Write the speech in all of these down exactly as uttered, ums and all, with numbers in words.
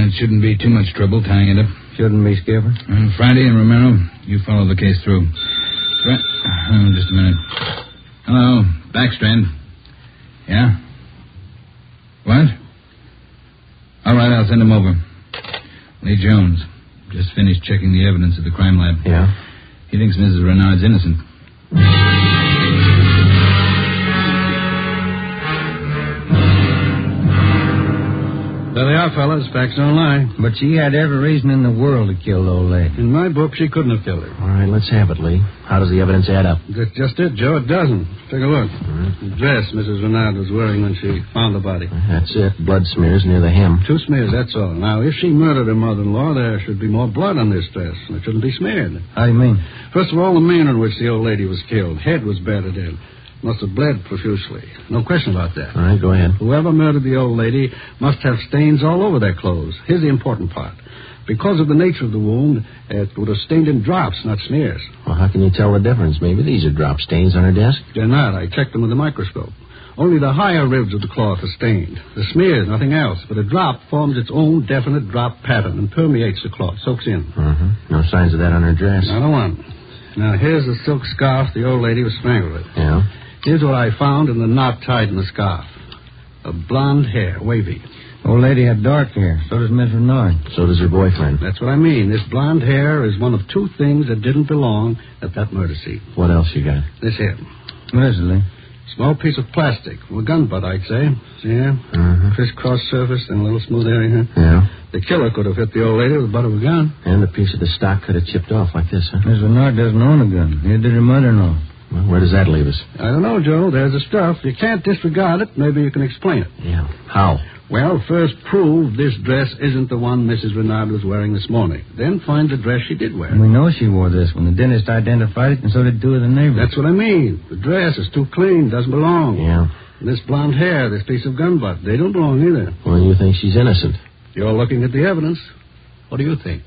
it shouldn't be too much trouble tying it up. Shouldn't be, Skipper. Uh, Friday and Romero, you follow the case through. Fra- oh, just a minute. Hello, Backstrand. Yeah? What? All right, I'll send him over. Lee Jones. Just finished checking the evidence at the crime lab. Yeah? He thinks Missus Renard's innocent. There they are, fellas. Facts don't lie. But she had every reason in the world to kill the old lady. In my book, she couldn't have killed her. All right, let's have it, Lee. How does the evidence add up? That's just it, Joe. It doesn't. Take a look. Right. The dress Missus Renard was wearing when she found the body. That's it. Blood smears near the hem. Two smears, that's all. Now, if she murdered her mother-in-law, there should be more blood on this dress. It shouldn't be smeared. How do you mean? First of all, the manner in which the old lady was killed. Head was battered in. Must have bled profusely. No question about that. All right, go ahead. Whoever murdered the old lady must have stains all over their clothes. Here's the important part. Because of the nature of the wound, it would have stained in drops, not smears. Well, how can you tell the difference? Maybe these are drop stains on her desk? They're not. I checked them with a microscope. Only the higher ribs of the cloth are stained. The smears, nothing else. But a drop forms its own definite drop pattern and permeates the cloth, soaks in. Mm-hmm. No signs of that on her dress. Not a one. Now, here's the silk scarf the old lady was strangled with. Yeah? Here's what I found in the knot tied in the scarf. A blonde hair, wavy. Old lady had dark hair. So does Miss Renard. So does her boyfriend. That's what I mean. This blonde hair is one of two things that didn't belong at that murder scene. What else you got? This here. What is it, Lee? Small piece of plastic. Well, gun butt, I'd say. See here? Mm-hmm. Crisscross surface and a little smooth area here. Yeah? The killer could have hit the old lady with the butt of a gun. And the piece of the stock could have chipped off like this, huh? Miss Renard doesn't own a gun. Neither did her mother-in-law. Well, where does that leave us? I don't know, Joe. There's the stuff. You can't disregard it. Maybe you can explain it. Yeah. How? Well, first prove this dress isn't the one Missus Renard was wearing this morning. Then find the dress she did wear. We know she wore this when the dentist identified it, and so did two of the neighbors. That's what I mean. The dress is too clean, doesn't belong. Yeah. And this blonde hair, this piece of gun butt, they don't belong either. Well, you think she's innocent? You're looking at the evidence. What do you think?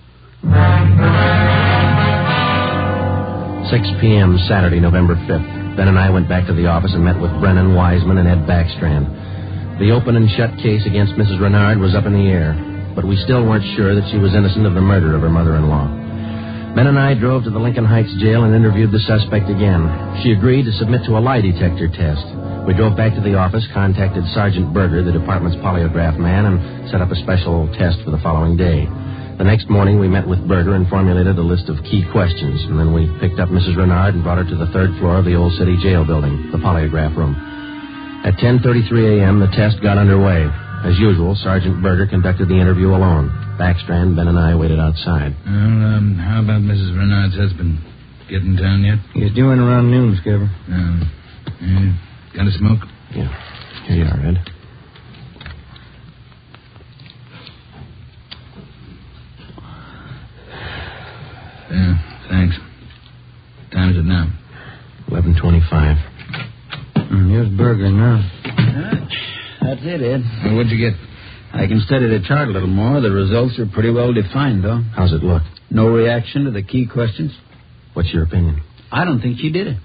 six p.m. Saturday, November fifth. Ben and I went back to the office and met with Brennan Wiseman and Ed Backstrand. The open and shut case against Missus Renard was up in the air, but we still weren't sure that she was innocent of the murder of her mother-in-law. Ben and I drove to the Lincoln Heights jail and interviewed the suspect again. She agreed to submit to a lie detector test. We drove back to the office, contacted Sergeant Berger, the department's polygraph man, and set up a special test for the following day. The next morning, we met with Berger and formulated a list of key questions, and then we picked up Missus Renard and brought her to the third floor of the Old City Jail building, the polygraph room. At ten thirty-three a.m., the test got underway. As usual, Sergeant Berger conducted the interview alone. Backstrand, Ben, and I waited outside. Well, um, how about Missus Renard's husband? Get in town yet? He's due in around noon, Skipper. Um, yeah. Got a smoke? Yeah. Here you are, Ed. Yeah, thanks. Time is it now? eleven twenty-five. Mm, here's Berger now. Uh, that's it, Ed. Well, what'd you get? I can study the chart a little more. The results are pretty well defined, though. How's it look? No reaction to the key questions. What's your opinion? I don't think she did it.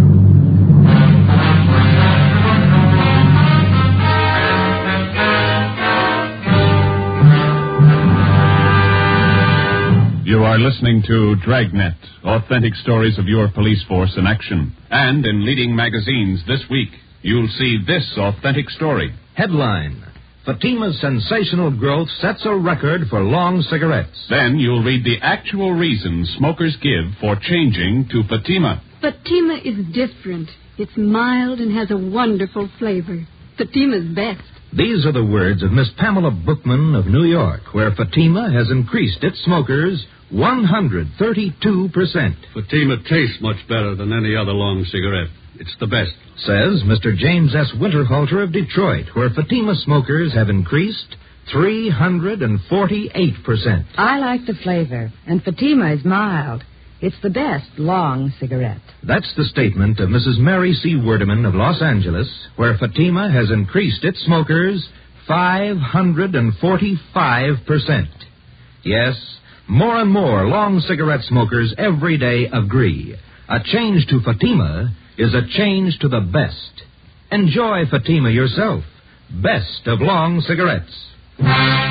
You are listening to Dragnet, authentic stories of your police force in action. And in leading magazines this week, you'll see this authentic story. Headline: Fatima's sensational growth sets a record for long cigarettes. Then you'll read the actual reasons smokers give for changing to Fatima. Fatima is different. It's mild and has a wonderful flavor. Fatima's best. These are the words of Miss Pamela Bookman of New York, where Fatima has increased its smokers one hundred thirty-two percent. Fatima tastes much better than any other long cigarette. It's the best. Says Mister James S. Winterhalter of Detroit, where Fatima smokers have increased three hundred forty-eight percent. I like the flavor, and Fatima is mild. It's the best long cigarette. That's the statement of Missus Mary C. Werdeman of Los Angeles, where Fatima has increased its smokers five hundred forty-five percent. Yes, more and more long cigarette smokers every day agree. A change to Fatima is a change to the best. Enjoy Fatima yourself. Best of long cigarettes.